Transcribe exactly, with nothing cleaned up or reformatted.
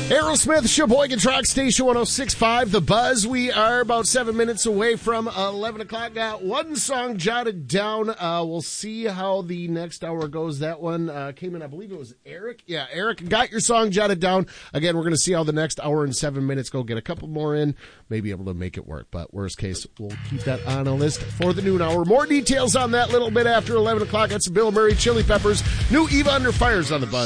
Aerosmith, Sheboygan Track Station one oh six point five, The Buzz. We are about seven minutes away from eleven o'clock. Got one song jotted down. Uh, we'll see how the next hour goes. That one uh, came in, I believe it was Eric. Yeah, Eric got your song jotted down. Again, we're going to see how the next hour and seven minutes go. Get a couple more in, maybe able to make it work. But worst case, we'll keep that on a list for the noon hour. More details on that a little bit after eleven o'clock. That's Bill Murray, Chili Peppers. New Eva Under Fire's on The Buzz.